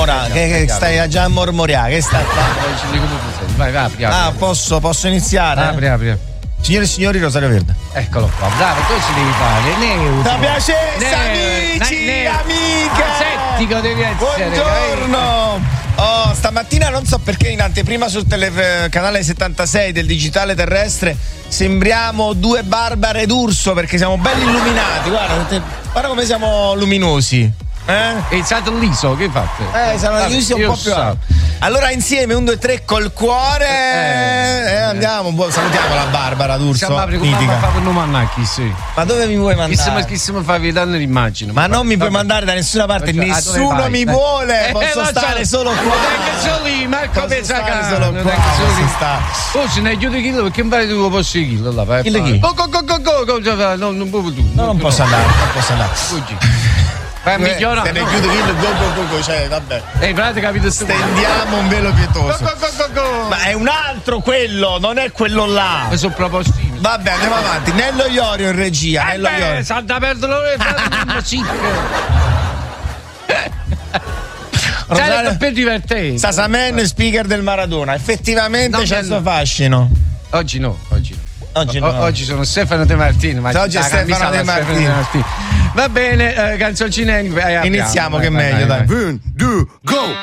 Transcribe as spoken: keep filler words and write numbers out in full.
Ora, che, che stai già a mormoriare, che stai a fare? Vai, vai, apri, apri. Ah, posso, posso iniziare? Apri, apri. Signore e signori, Rosario Verde. Eccolo qua, bravo, così devi fare. Neutro. Da piacenza, Ne- amici, ne- amiche. Asettico devi essere. Buongiorno. Oh, stamattina non so perché in anteprima sul tele- canale settantasei del digitale terrestre sembriamo due Barbare d'Urso perché siamo belli illuminati. Guarda, te- guarda come siamo luminosi. Eh? È stato liso, che fate? Eh, saranno chiusi un po' più alti. Allora insieme, un, due, tre col cuore. Eh, eh, andiamo, buon, salutiamo la Barbara D'Urso. Siamo apri come fa per non mandare sì. Ma dove mi vuoi mandare? Chi se mi fa vedere l'immagine? Ma non mi puoi mandare da nessuna parte, Cioè, nessuno mi Dai. vuole, Eh, posso ma stare c'è- solo qua. Non è che sono lì, Marco Posso stare Pezzacano. solo Non qua, è che sono posso lì. stare. Oh, ce ne chiudi chilo perché mi pare tu posso chilo là, vai. Chi le chi? Go go go go go, go, cioè, no, non può tu. No, non posso andare, non posso andare. Fuggi. Vai a Eh, migliorare. Se ne chiudo il go go go go, cioè, vabbè. Eh, in pratica capito sto. Stendiamo un velo pietoso. Go go go go go. Ma è un altro quello, non è quello là. Ma sono propositivi. Vabbè, andiamo avanti. Nello Iorio in regia, Eh Nello beh, Iorio. Santa Perdolore, frate, sic. Rosario- Sai, per divertente. Sasamen, speaker del Maradona. Effettivamente No, c'è il bello. suo fascino. Oggi no, oggi no. Oggi no. O- oggi sono Stefano De Martini. Ma Oggi è la Stefano camisata De Martini. Martini. Va bene, eh, canzoncine. eh, apriamo. Iniziamo, Vai, che è vai, meglio, vai, dai. vai. One, two, go!